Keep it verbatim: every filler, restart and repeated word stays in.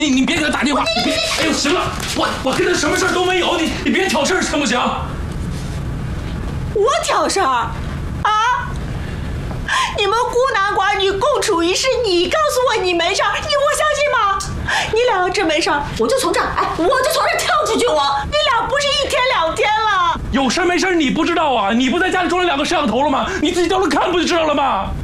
你你别给他打电话，你别，哎呦，行了，我我跟他什么事儿都没有，你你别挑事儿行不行？ 我挑事儿啊？你们孤男寡女共处一室，你告诉我你没事儿，你我相信吗？你俩要真没事儿，我就从这儿，哎，我就从这儿跳出去，我你俩不是一天两天了。 有事没事你不知道啊？你不在家里装了两个摄像头了吗？你自己到时候看不就知道了吗？